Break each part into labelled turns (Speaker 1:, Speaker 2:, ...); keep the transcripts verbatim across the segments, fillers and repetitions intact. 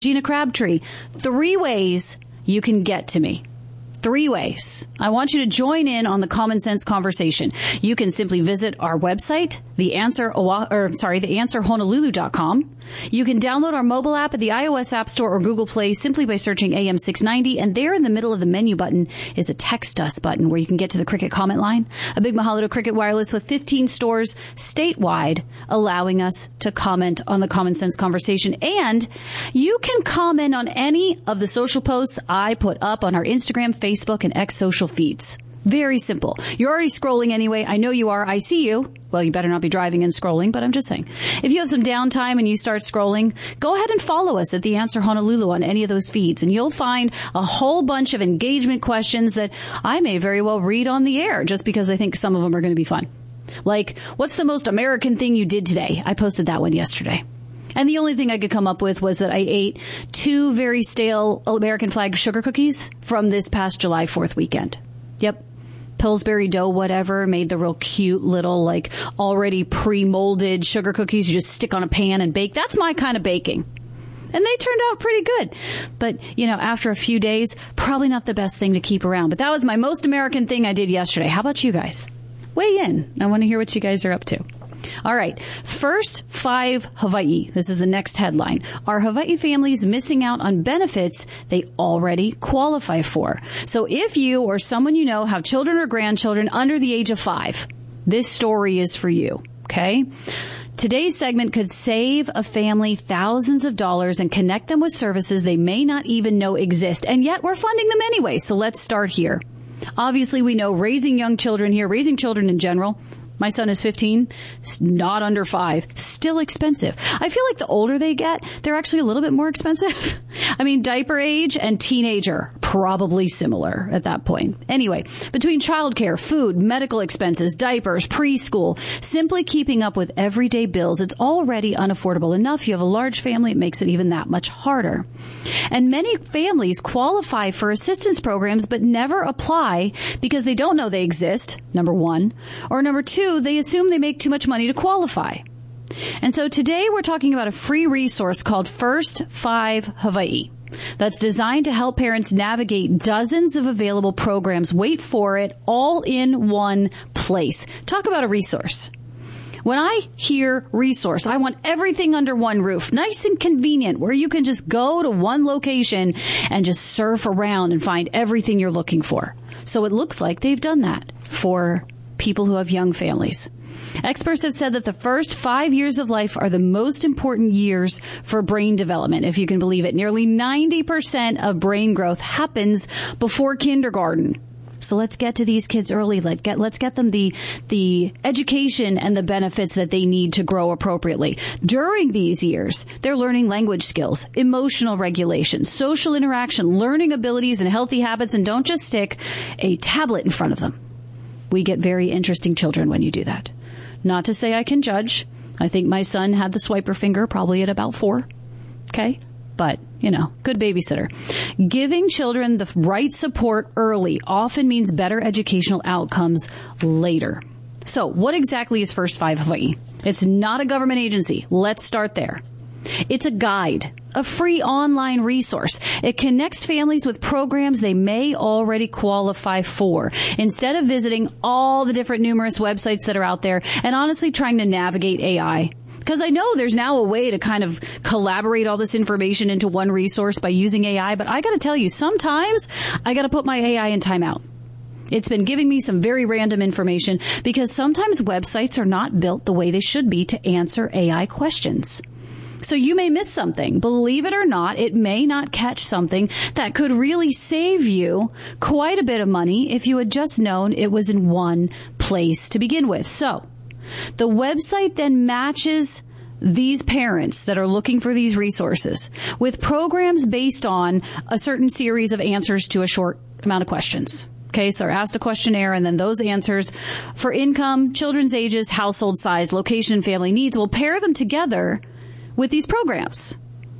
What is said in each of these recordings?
Speaker 1: Gina Crabtree. Three ways you can get to me. Three ways. I want you to join in on the common sense conversation. You can simply visit our website, the answer, or sorry, the answer honolulu dot com. You can download our mobile app at the iOS App Store or Google Play simply by searching A M six ninety. And there in the middle of the menu button is a text us button where you can get to the Cricket comment line. A big mahalo to Cricket Wireless with fifteen stores statewide, allowing us to comment on the common sense conversation. And you can comment on any of the social posts I put up on our Instagram, Facebook, and X social feeds. Very simple. You're already scrolling anyway. I know you are. I see you. Well, you better not be driving and scrolling, but I'm just saying. If you have some downtime and you start scrolling, go ahead and follow us at The Answer Honolulu on any of those feeds, and you'll find a whole bunch of engagement questions that I may very well read on the air just because I think some of them are going to be fun. Like, what's the most American thing you did today? I posted that one yesterday. And the only thing I could come up with was that I ate two very stale American flag sugar cookies from this past July fourth weekend. Yep. Pillsbury dough, whatever, made the real cute little, like, already pre-molded sugar cookies you just stick on a pan and bake. That's my kind of baking. And they turned out pretty good. But, you know, after a few days, probably not the best thing to keep around. But that was my most American thing I did yesterday. How about you guys? Weigh in. I want to hear what you guys are up to. All right. First five Hawaii. This is the next headline. Are Hawaii families missing out on benefits they already qualify for? So if you or someone you know have children or grandchildren under the age of five, this story is for you. Okay? Today's segment could save a family thousands of dollars and connect them with services they may not even know exist. And yet we're funding them anyway. So let's start here. Obviously, we know raising young children here, raising children in general. My son is fifteen, not under five, still expensive. I feel like the older they get, they're actually a little bit more expensive. I mean, diaper age and teenager, probably similar at that point. Anyway, between childcare, food, medical expenses, diapers, preschool, simply keeping up with everyday bills, it's already unaffordable enough. You have a large family, it makes it even that much harder. And many families qualify for assistance programs but never apply because they don't know they exist, number one, or number two, they assume they make too much money to qualify. And so today we're talking about a free resource called First Five Hawaii that's designed to help parents navigate dozens of available programs. Wait for it, all in one place. Talk about a resource. When I hear resource, I want everything under one roof, nice and convenient, where you can just go to one location and just surf around and find everything you're looking for. So it looks like they've done that for people who have young families. Experts have said that the first five years of life are the most important years for brain development, if you can believe it. Nearly ninety percent of brain growth happens before kindergarten. So let's get to these kids early. Let's get, let's get them the, the education and the benefits that they need to grow appropriately. During these years, they're learning language skills, emotional regulation, social interaction, learning abilities, and healthy habits. And don't just stick a tablet in front of them. We get very interesting children when you do that. Not to say I can judge. I think my son had the swiper finger probably at about four. Okay? But, you know, good babysitter. Giving children the right support early often means better educational outcomes later. So what exactly is First Five Hawaii? It's not a government agency. Let's start there. It's a guide, a free online resource. It connects families with programs they may already qualify for, instead of visiting all the different numerous websites that are out there and honestly trying to navigate A I. Because I know there's now a way to kind of collaborate all this information into one resource by using A I, but I got to tell you, sometimes I got to put my A I in timeout. It's been giving me some very random information because sometimes websites are not built the way they should be to answer A I questions. So you may miss something. Believe it or not, it may not catch something that could really save you quite a bit of money if you had just known it was in one place to begin with. So the website then matches these parents that are looking for these resources with programs based on a certain series of answers to a short amount of questions. Okay, so they're asked a questionnaire, and then those answers for income, children's ages, household size, location, and family needs will pair them together with these programs.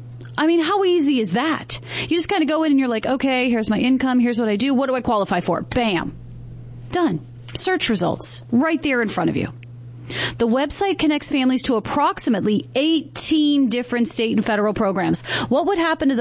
Speaker 1: I mean, how easy is that? You just kind of go in and you're like, okay, here's my income, here's what I do, what do I qualify for? Bam. Done. Search results right there in front of you. The website connects families to approximately eighteen different state and federal programs. What would happen to the